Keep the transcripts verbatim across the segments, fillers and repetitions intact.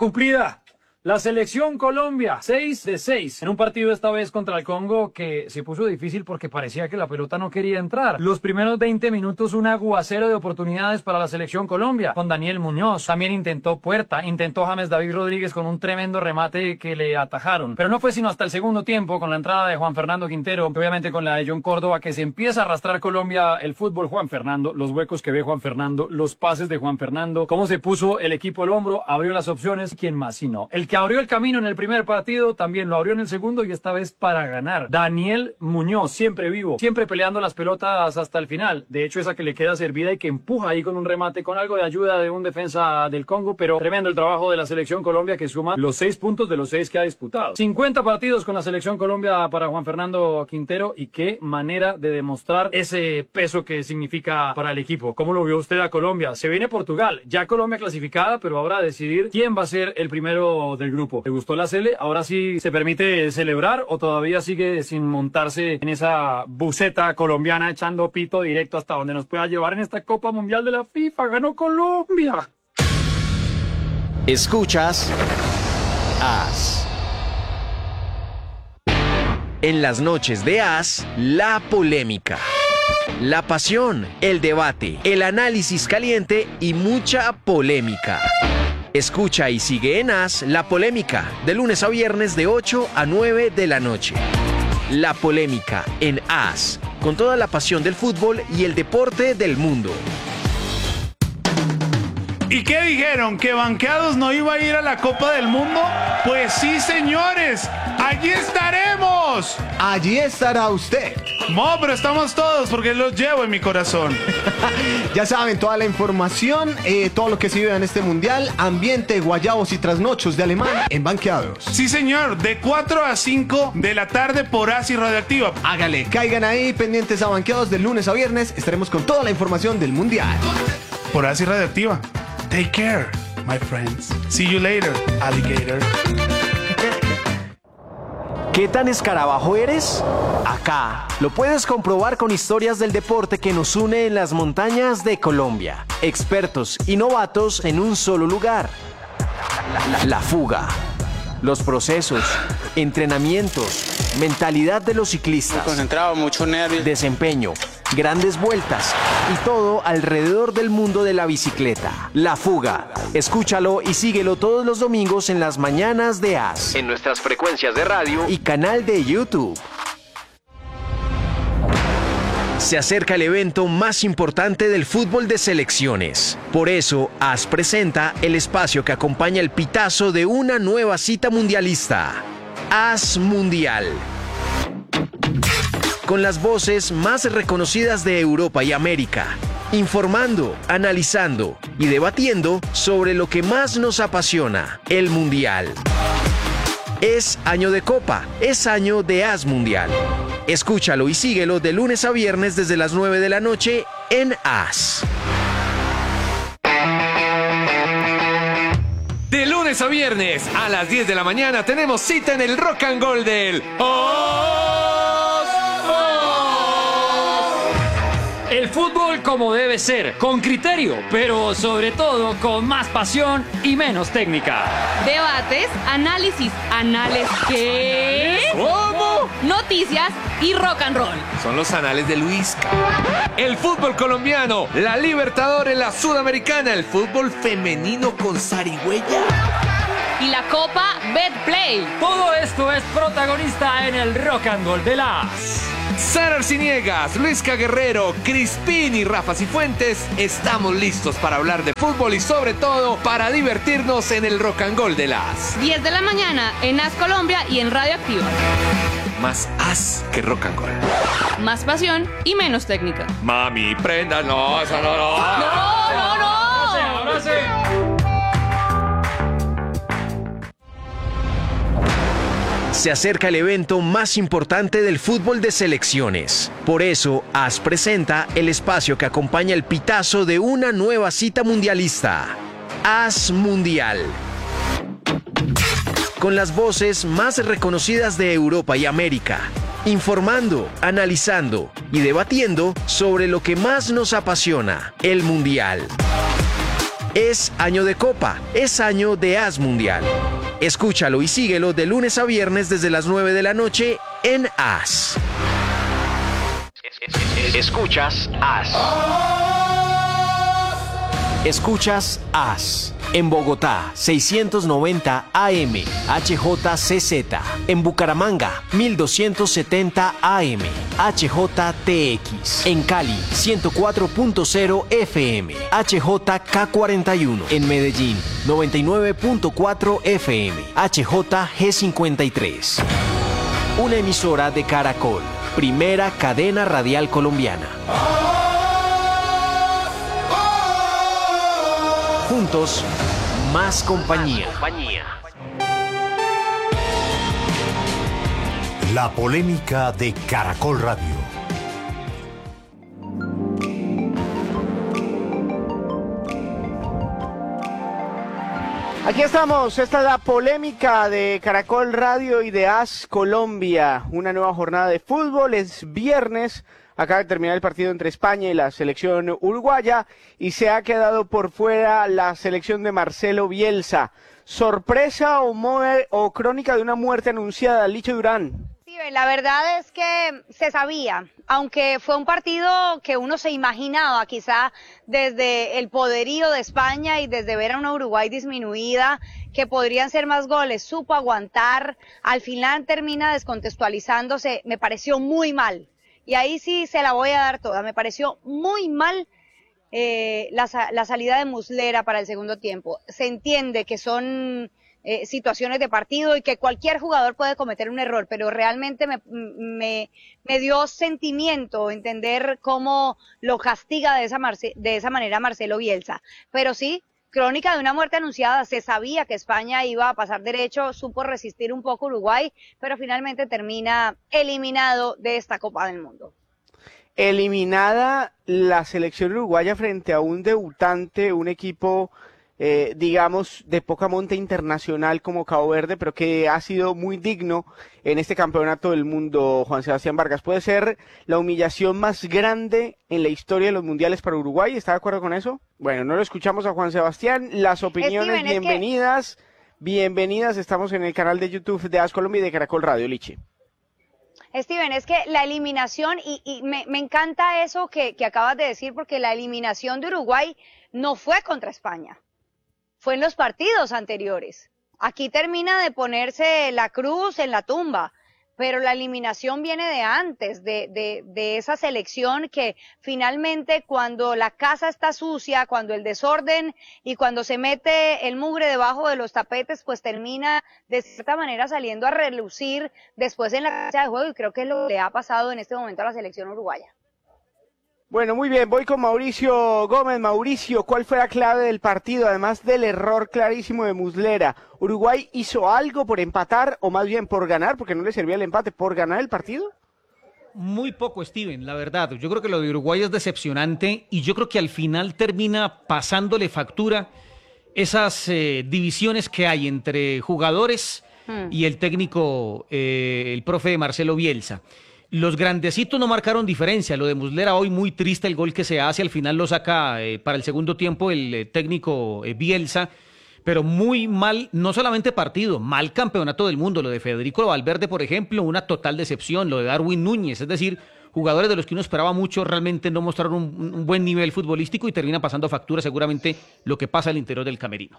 cumplida. La selección Colombia, seis de seis, en un partido esta vez contra el Congo que se puso difícil porque parecía que la pelota no quería entrar. Los primeros veinte minutos un aguacero de oportunidades para la selección Colombia, con Daniel Muñoz. También intentó Puerta, intentó James David Rodríguez con un tremendo remate que le atajaron. Pero no fue sino hasta el segundo tiempo, con la entrada de Juan Fernando Quintero, obviamente con la de John Córdoba, que se empieza a arrastrar Colombia el fútbol. Juan Fernando, los huecos que ve Juan Fernando, los pases de Juan Fernando, cómo se puso el equipo al hombro, abrió las opciones, ¿quién más si no? El que abrió el camino en el primer partido, también lo abrió en el segundo y esta vez para ganar. Daniel Muñoz, siempre vivo, siempre peleando las pelotas hasta el final. De hecho, esa que le queda servida y que empuja ahí con un remate, con algo de ayuda de un defensa del Congo, pero tremendo el trabajo de la selección Colombia, que suma los seis puntos de los seis que ha disputado. cincuenta partidos con la selección Colombia para Juan Fernando Quintero, y qué manera de demostrar ese peso que significa para el equipo. ¿Cómo lo vio usted a Colombia? Se viene Portugal, ya Colombia clasificada, pero ahora a decidir quién va a ser el primero del grupo. ¿Le gustó la Sele? ¿Ahora sí se permite celebrar o todavía sigue sin montarse en esa buceta colombiana echando pito directo hasta donde nos pueda llevar en esta Copa Mundial de la FIFA? ¡Ganó Colombia! Escuchas As. En las noches de As, la polémica, la pasión, el debate, el análisis caliente y mucha polémica. Escucha y sigue en As La Polémica, de lunes a viernes de ocho a nueve de la noche. La Polémica en As, con toda la pasión del fútbol y el deporte del mundo. ¿Y qué dijeron? ¿Que Banqueados no iba a ir a la Copa del Mundo? Pues sí, señores, allí estaremos. Allí estará usted. No, pero estamos todos porque los llevo en mi corazón. Ya saben, toda la información, eh, todo lo que se vive en este mundial, ambiente, guayabos y trasnochos de Alemán en Banqueados. Sí, señor, de cuatro a cinco de la tarde por Asi Radioactiva. Hágale, caigan ahí pendientes a Banqueados de lunes a viernes. Estaremos con toda la información del mundial. Por Asi Radioactiva. Take care, my friends. See you later, alligator. ¿Qué tan escarabajo eres? Acá lo puedes comprobar con historias del deporte que nos une en las montañas de Colombia. Expertos y novatos en un solo lugar. La, la fuga, los procesos, entrenamientos, mentalidad de los ciclistas. Muy concentrado, mucho nervio. Desempeño, grandes vueltas y todo alrededor del mundo de la bicicleta. La Fuga. Escúchalo y síguelo todos los domingos en las mañanas de As, en nuestras frecuencias de radio y canal de YouTube. Se acerca el evento más importante del fútbol de selecciones. Por eso, As presenta el espacio que acompaña el pitazo de una nueva cita mundialista. As Mundial. Con las voces más reconocidas de Europa y América, informando, analizando y debatiendo sobre lo que más nos apasiona, el Mundial. Es año de Copa, es año de As Mundial. Escúchalo y síguelo de lunes a viernes desde las nueve de la noche en As. De lunes a viernes a las diez de la mañana tenemos cita en el Rock and Roll del Os. El fútbol como debe ser, con criterio, pero sobre todo con más pasión y menos técnica. Debates, análisis, anales, ¿qué? ¿Cómo? Noticias y rock and roll. Son los anales de Luis. El fútbol colombiano, la Libertadores, la Sudamericana, el fútbol femenino con zarigüeya. Y la Copa Betplay. Todo esto es protagonista en el Rock and Roll de las. Sara Arciniegas, Luisca Guerrero, Crispín y Rafa Cifuentes estamos listos para hablar de fútbol y sobre todo para divertirnos en el Rock and Roll de las diez de la mañana en As Colombia y en Radioactiva. Más as que rock and roll. Más pasión y menos técnica. Mami, prenda, no, eso no, no. No, no, no. Ahora sí, ahora sí. Se acerca el evento más importante del fútbol de selecciones. Por eso, As presenta el espacio que acompaña el pitazo de una nueva cita mundialista. As Mundial. Con las voces más reconocidas de Europa y América, informando, analizando y debatiendo sobre lo que más nos apasiona, el Mundial. Es año de Copa, es año de A S Mundial. Escúchalo y síguelo de lunes a viernes desde las nueve de la noche en A S. Escuchas A S. Escuchas A S. En Bogotá, seiscientos noventa A M, H J C Z. En Bucaramanga, mil doscientos setenta A M, H J T X. En Cali, ciento cuatro punto cero F M, H J K cuarenta y uno. En Medellín, noventa y nueve punto cuatro F M, H J G cincuenta y tres. Una emisora de Caracol, primera cadena radial colombiana. Juntos, más compañía. La polémica de Caracol Radio. Aquí estamos, esta es la polémica de Caracol Radio y de A S Colombia. Una nueva jornada de fútbol, es viernes. Acaba de terminar el partido entre España y la selección uruguaya y se ha quedado por fuera la selección de Marcelo Bielsa. ¿Sorpresa o, o crónica de una muerte anunciada, Licho Durán? Sí, la verdad es que se sabía, aunque fue un partido que uno se imaginaba quizá desde el poderío de España y desde ver a una Uruguay disminuida, que podrían ser más goles, supo aguantar, al final termina descontextualizándose, me pareció muy mal. Y ahí sí se la voy a dar toda. Me pareció muy mal eh, la, la salida de Muslera para el segundo tiempo. Se entiende que son eh, situaciones de partido y que cualquier jugador puede cometer un error, pero realmente me, me, me dio sentimiento entender cómo lo castiga de esa, Marce, de esa manera Marcelo Bielsa. Pero sí, crónica de una muerte anunciada, se sabía que España iba a pasar derecho, supo resistir un poco Uruguay, pero finalmente termina eliminado de esta Copa del Mundo. Eliminada la selección uruguaya frente a un debutante, un equipo, eh, digamos, de poca monta internacional como Cabo Verde, pero que ha sido muy digno en este campeonato del mundo, Juan Sebastián Vargas. ¿Puede ser la humillación más grande en la historia de los mundiales para Uruguay? ¿Está de acuerdo con eso? Bueno, no lo escuchamos a Juan Sebastián. Las opiniones, Steven, bienvenidas. Que... Bienvenidas, estamos en el canal de YouTube de A S Colombia y de Caracol Radio, Lichi. Steven, es que la eliminación, y, y me, me encanta eso que, que acabas de decir, porque la eliminación de Uruguay no fue contra España, fue en los partidos anteriores. Aquí termina de ponerse la cruz en la tumba, pero la eliminación viene de antes, de, de, de esa selección que finalmente cuando la casa está sucia, cuando el desorden y cuando se mete el mugre debajo de los tapetes, pues termina de cierta manera saliendo a relucir después en la cancha de juego, y creo que es lo que le ha pasado en este momento a la selección uruguaya. Bueno, muy bien, voy con Mauricio Gómez. Mauricio, ¿cuál fue la clave del partido, además del error clarísimo de Muslera? ¿Uruguay hizo algo por empatar, o más bien por ganar, porque no le servía el empate, por ganar el partido? Muy poco, Steven, la verdad. Yo creo que lo de Uruguay es decepcionante y yo creo que al final termina pasándole factura esas eh, divisiones que hay entre jugadores hmm. y el técnico, eh, el profe Marcelo Bielsa. Los grandecitos no marcaron diferencia. Lo de Muslera hoy muy triste, el gol que se hace, al final lo saca eh, para el segundo tiempo el eh, técnico eh, Bielsa, pero muy mal, no solamente partido, mal campeonato del mundo. Lo de Federico Valverde, por ejemplo, una total decepción. Lo de Darwin Núñez, es decir, jugadores de los que uno esperaba mucho realmente no mostraron un, un buen nivel futbolístico y termina pasando factura seguramente lo que pasa al interior del camerino.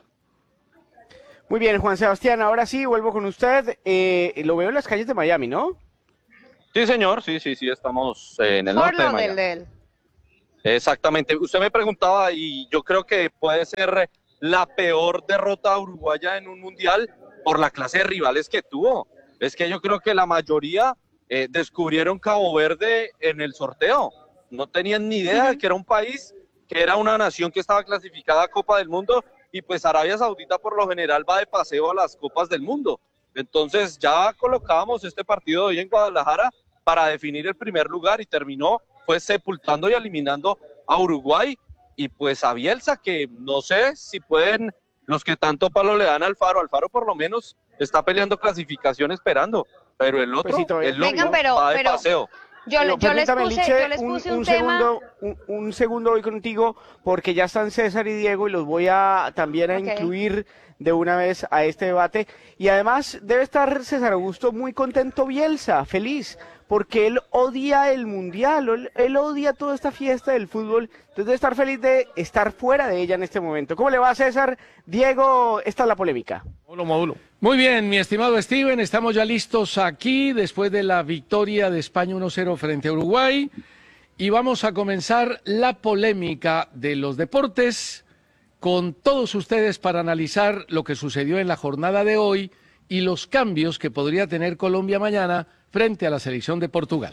Muy bien, Juan Sebastián, ahora sí, vuelvo con usted. Eh, lo veo en las calles de Miami, ¿no? Sí, señor, sí, sí, sí, estamos eh, en el norte de Miami. Del... Exactamente, usted me preguntaba y yo creo que puede ser la peor derrota uruguaya en un mundial por la clase de rivales que tuvo. Es que yo creo que la mayoría eh, descubrieron Cabo Verde en el sorteo, no tenían ni idea de que era un país, que era una nación que estaba clasificada a Copa del Mundo, y pues Arabia Saudita por lo general va de paseo a las Copas del Mundo. Entonces ya colocábamos este partido de hoy en Guadalajara para definir el primer lugar y terminó pues sepultando y eliminando a Uruguay y pues a Bielsa, que no sé si pueden, los que tanto palo le dan a Alfaro, Alfaro por lo menos está peleando clasificación esperando, pero el otro, pues sí, el loco Vengan, pero, va de pero, paseo. Yo, No, yo les permítame, puse, Liche, yo les puse un, un tema. Segundo, un, un segundo voy contigo, porque ya están César y Diego y los voy a también a Ok. incluir de una vez a este debate. Y además debe estar César Augusto muy contento, Bielsa, feliz, porque él odia el Mundial, él, él odia toda esta fiesta del fútbol, entonces debe estar feliz de estar fuera de ella en este momento. ¿Cómo le va, César? Diego, esta es la polémica. Módulo, módulo. Muy bien, mi estimado Steven, estamos ya listos aquí después de la victoria de España uno cero frente a Uruguay y vamos a comenzar la polémica de los deportes con todos ustedes para analizar lo que sucedió en la jornada de hoy y los cambios que podría tener Colombia mañana frente a la selección de Portugal.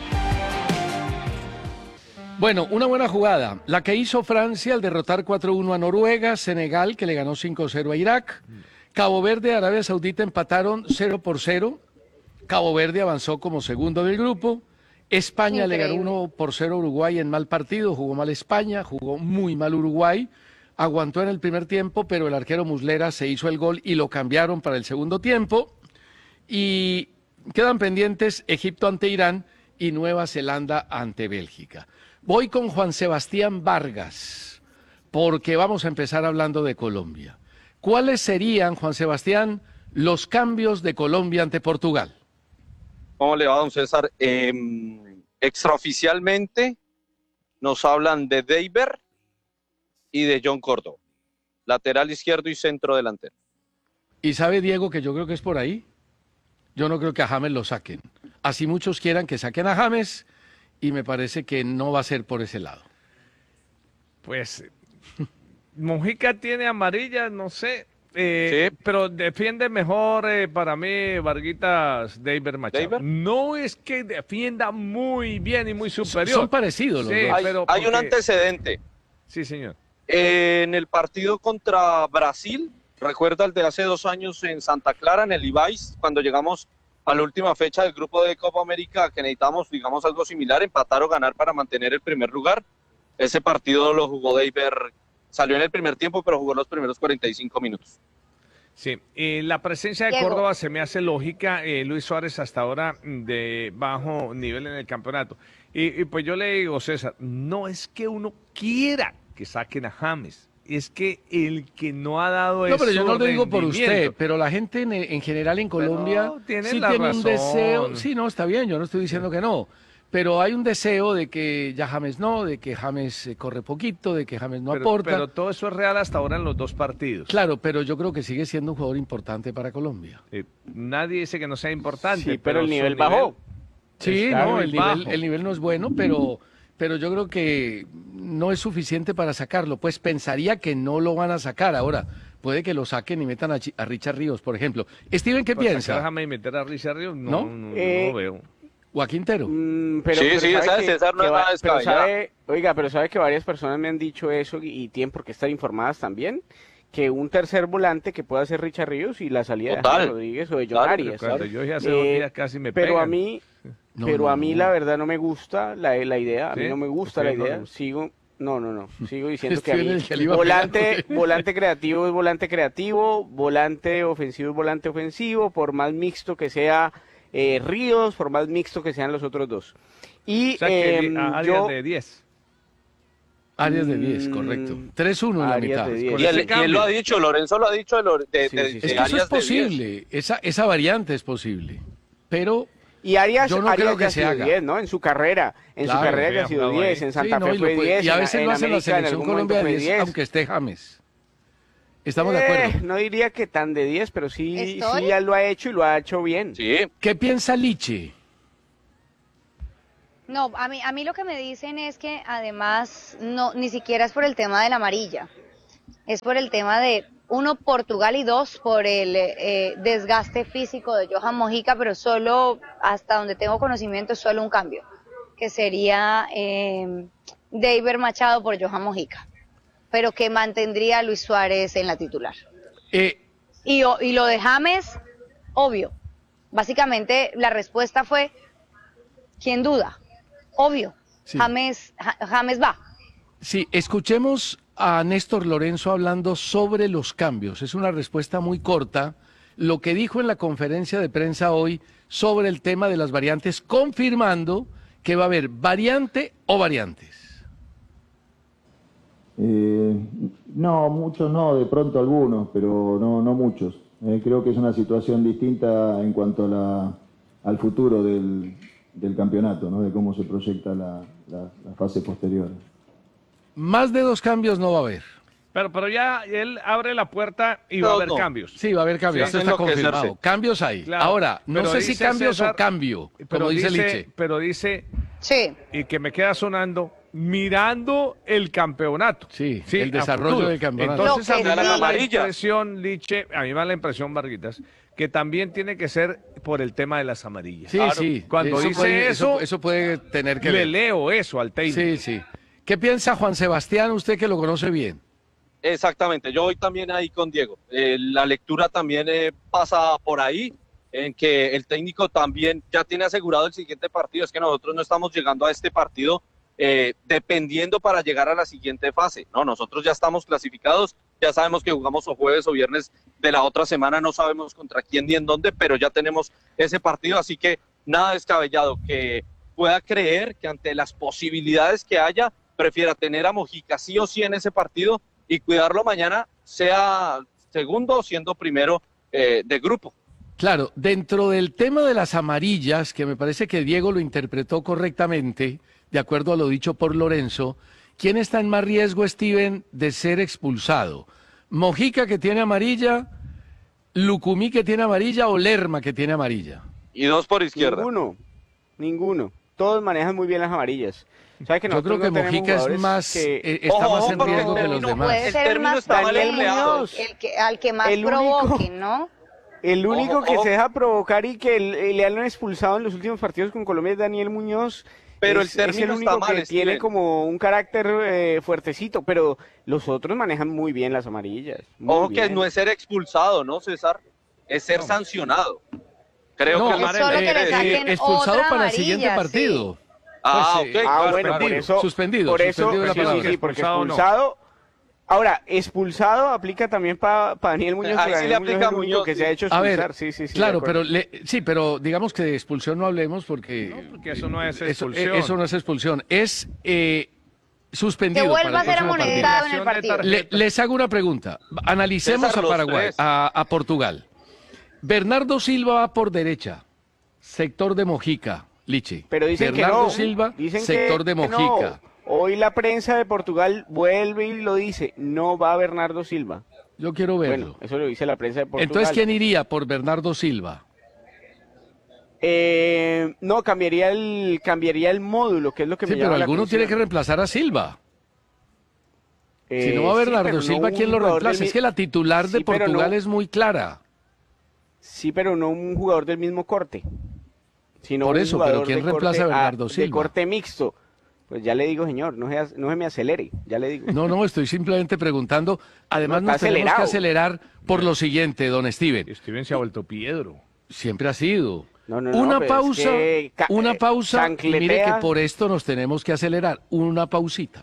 Bueno, una buena jugada, la que hizo Francia al derrotar cuatro uno a Noruega, Senegal que le ganó cinco cero a Irak, Cabo Verde y Arabia Saudita empataron cero por cero, Cabo Verde avanzó como segundo del grupo, España Increíble. le ganó uno por cero a Uruguay en mal partido, jugó mal España, jugó muy mal Uruguay, aguantó en el primer tiempo, pero el arquero Muslera se hizo el gol y lo cambiaron para el segundo tiempo, y quedan pendientes Egipto ante Irán y Nueva Zelanda ante Bélgica. Voy con Juan Sebastián Vargas, porque vamos a empezar hablando de Colombia. ¿Cuáles serían, Juan Sebastián, los cambios de Colombia ante Portugal? ¿Cómo le va, don César? Eh, extraoficialmente nos hablan de Deiber y de John Córdoba, lateral izquierdo y centro delantero. ¿Y sabe, Diego, que yo creo que es por ahí? Yo no creo que a James lo saquen. Así muchos quieran que saquen a James, y me parece que no va a ser por ese lado. Pues Mojica tiene amarilla, no sé, eh, Sí. pero defiende mejor eh, para mí Varguitas Deiber Machado. ¿Deiber? No es que defienda muy bien y muy superior. Son parecidos los Sí, dos. Hay, pero hay un porque- antecedente. Sí, señor. Eh, en el partido contra Brasil, recuerda el de hace dos años en Santa Clara, en el Ibáiz, cuando llegamos a la última fecha del grupo de Copa América, que necesitamos, digamos, algo similar, empatar o ganar para mantener el primer lugar. Ese partido lo jugó Deiber, salió en el primer tiempo, pero jugó los primeros cuarenta y cinco minutos. Sí, eh, la presencia de Diego. Córdoba se me hace lógica. eh, Luis Suárez hasta ahora mm, de bajo nivel en el campeonato. Y, y pues yo le digo, César, no es que uno quiera que saquen a James, es que el que no ha dado No, eso pero yo no lo digo por usted, pero la gente en, en general en Colombia tienen sí la tiene un razón. deseo. Sí, no, está bien, yo no estoy diciendo que no. Pero hay un deseo de que ya James no, de que James eh, corre poquito, de que James no pero, aporta. pero todo eso es real hasta ahora en los dos partidos. Claro, pero yo creo que sigue siendo un jugador importante para Colombia. Eh, nadie dice que no sea importante. Sí, pero el su nivel bajó. Sí, está no, muy el nivel, bajo. el nivel no es bueno, pero, pero yo creo que no es suficiente para sacarlo. Pues pensaría que no lo van a sacar. Ahora, puede que lo saquen y metan a, Chi- a Richard Ríos, por ejemplo. Steven, ¿qué Pues piensa? Déjame meter a Richard Ríos, no, ¿No? no, no, Eh, lo veo. ¿O a Quintero? Mm, pero, Sí, pero sí, sabe esa de que- César no que es va- nada pero descabellada. sabe, oiga, pero sabe que varias personas me han dicho eso y, y tienen por qué estar informadas también, que un tercer volante que pueda ser Richard Ríos y la salida Total. de James Rodríguez o de John Claro, Arias. Pero cuando yo dije hace dos Eh, días casi me pero pegan. a mí, No, pero no, a mí no. la verdad no me gusta la, la idea, a mí ¿Sí? no me gusta ¿A la usted no le idea, gusta? sigo, no, no, no, sigo diciendo que a Estoy en mí el que le iba a pegar, volante, ¿no? volante creativo es volante creativo, volante ofensivo es volante ofensivo, por más mixto que sea eh, Ríos, por más mixto que sean los otros dos. Y O sea que em, a áreas yo, de diez. Áreas de diez, Mm, correcto. tres uno en la áreas mitad. de diez. Y él, ese y él cambio. lo ha dicho, Lorenzo lo ha dicho de, Lore- de, Sí, de- sí, sí. de Es que eso áreas es de diez. posible. Esa, esa variante es posible. Pero y Arias, Yo no Arias creo que ya ha se sido haga. diez, ¿no? En su carrera, en Claro, su carrera ya había ha sido jugado diez, ahí. en Santa sí, no, Fe y, lo fue puede- diez, y a en- veces en lo hace la América en selección algún momento Colombia de fue diez, diez. aunque esté James. Estamos de Eh, acuerdo. no diría que tan de diez, pero sí, ¿Estoy? sí ya lo ha hecho y lo ha hecho bien. Sí, ¿Qué piensa Liche? No, a mí, a mí lo que me dicen es que además no, ni siquiera es por el tema de la amarilla, es por el tema de, uno, Portugal y dos, por el eh, desgaste físico de Johan Mojica, pero solo, hasta donde tengo conocimiento, es solo un cambio, que sería eh, Deiber Machado por Johan Mojica, pero que mantendría a Luis Suárez en la titular. Eh, Y, o- y lo de James, obvio, básicamente la respuesta fue, ¿quién duda? Obvio, Sí. James, Ja- James va. sí, escuchemos a Néstor Lorenzo hablando sobre los cambios. Es una respuesta muy corta. Lo que dijo en la conferencia de prensa hoy sobre el tema de las variantes, confirmando que va a haber variante o variantes. Eh, no, muchos no, de pronto algunos, pero no, no muchos. Eh, creo que es una situación distinta en cuanto a la, al futuro del, del campeonato, ¿no? De cómo se proyecta la, la, la fase posterior. Más de dos cambios no va a haber. Pero, pero ya él abre la puerta y va a haber no. cambios. Sí, va a haber cambios, Sí, esto está confirmado. Cambios hay. Claro, Ahora, no pero sé si dice cambios César- o cambio, como pero dice dice, Liche. Pero dice, Sí. y que me queda sonando, mirando el campeonato. Sí, Sí, el a desarrollo futuro. del campeonato. Entonces, Lo a que mí me da sí. la Amarilla. impresión, Liche, a mí me da la impresión, Varguitas, que también tiene que ser por el tema de las amarillas. Sí, sí. Cuando dice puede, eso, eso puede tener que le ver. leo eso al técnico. Sí, sí. ¿Qué piensa Juan Sebastián, usted que lo conoce bien? Exactamente, yo voy también ahí con Diego. Eh, la lectura también eh, pasa por ahí, en que el técnico también ya tiene asegurado el siguiente partido. Es que nosotros no estamos llegando a este partido eh, dependiendo para llegar a la siguiente fase. No, nosotros ya estamos clasificados, ya sabemos que jugamos o jueves o viernes de la otra semana, no sabemos contra quién ni en dónde, pero ya tenemos ese partido, así que nada descabellado que pueda creer que ante las posibilidades que haya, prefiera tener a Mojica sí o sí en ese partido y cuidarlo mañana, sea segundo o siendo primero eh, de grupo. Claro, dentro del tema de las amarillas, que me parece que Diego lo interpretó correctamente, de acuerdo a lo dicho por Lorenzo, ¿quién está en más riesgo, Steven, de ser expulsado? ¿Mojica, que tiene amarilla, Lucumí, que tiene amarilla, o Lerma, que tiene amarilla? Y dos por izquierda. Ninguno, ninguno. Todos manejan muy bien las amarillas. ¿Sabe que Yo creo que nosotros no tenemos Mojica es jugadores más, que- eh, está Ojo, más ojo, en porque riesgo que el los término demás. Puede El ser término más está mal Daniel empleado. Muñoz, el que, al que más El único- provoquen, ¿no? El único Ojo, que ojo. se deja provocar y que el- le han expulsado en los últimos partidos con Colombia es Daniel Muñoz. Pero es, el término es el único está mal, que Steven. tiene como un carácter eh, fuertecito, pero los otros manejan muy bien las amarillas. muy Ojo que bien. no es ser expulsado, ¿no, César? Es ser sancionado. Creo No, que el es Mare solo le que le quiere decir. saquen expulsado otra para el siguiente amarilla, partido. Ah, Pues, eh, ok, Ah, claro, bueno, por suspendido, eso, suspendido, por eso, suspendido la sí, palabra. sí, sí, porque Expulsado no. expulsado. Ahora, expulsado aplica también para Daniel Muñoz. Ahí porque sí le Daniel Muñoz aplica es el único Muñoz, que sí. se ha hecho A expulsar. ver, sí, sí, sí, de claro, acuerdo. pero le- sí, pero digamos que de expulsión no hablemos porque, No, porque eso no es eso, expulsión. eso no es expulsión, es eh, suspendido. Que vuelva para a el ser próximo partido. amonestado en el Partido. partido. Le- les hago una pregunta. Analicemos César, a los Paraguay, tres. a, a Portugal. Bernardo Silva va por derecha, sector de Mojica, Lichi. Pero dicen Bernardo que no. Silva, Dicen sector que, de que Mojica. no. Hoy la prensa de Portugal vuelve y lo dice. No va Bernardo Silva. Yo quiero verlo. Bueno, eso lo dice la prensa de Portugal. Entonces, ¿quién iría por Bernardo Silva? Eh, no, cambiaría el, cambiaría el módulo, que es lo que Sí, me pero llama la alguno atención. tiene que reemplazar a Silva. Eh, Si no va sí, Bernardo pero no Silva, un ¿quién lo jugador reemplaza? del Es que la titular de Sí, pero Portugal no- es muy clara. Sí, pero no un jugador del mismo corte. Sino Por un eso, pero jugador ¿quién de reemplaza a corte, Bernardo De Silva? corte mixto. Pues ya le digo, señor, no se, no se me acelere, ya le digo. No, no, estoy simplemente preguntando. Además, No, nos está tenemos que acelerado. acelerar por lo siguiente, don Steven. Steven se ha vuelto Piedro. Siempre ha sido. No, no, no, Una pero es pausa, que ca- una eh, pausa. y Mire que chancletea. por esto nos tenemos que acelerar. Una pausita.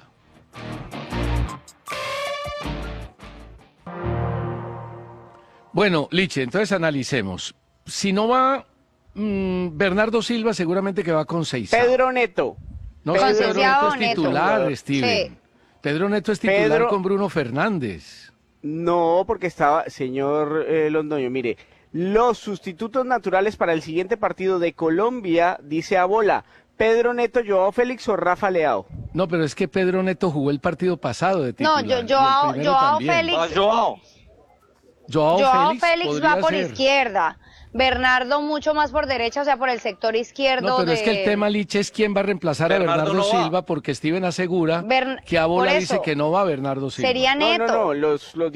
Bueno, Liche, entonces analicemos. Si no va mm, Bernardo Silva, seguramente que va con seis. Pedro Neto. No, Pedro si Pedro Neto es Neto. titular, Steven. Sí. Pedro Neto es titular Pedro- con Bruno Fernández. No, porque estaba, señor eh, Londoño, mire, los sustitutos naturales para el siguiente partido de Colombia, dice Abola, Pedro Neto, Joao Félix o Rafa Leao. No, pero es que Pedro Neto jugó el partido pasado de No, titular. yo, y el Joao, primero Joao también. Félix, Ah, Joao. Joao, Joao Félix, Félix podría va por ser. izquierda. Bernardo mucho más por derecha, o sea, por el sector izquierdo. No, pero de... es que el tema, Liche, es quién va a reemplazar Bernardo a Bernardo no va. Silva, porque Steven asegura Bern- que Abola por dice eso. que no va Bernardo Silva. Sería No, Neto. no, no, los, los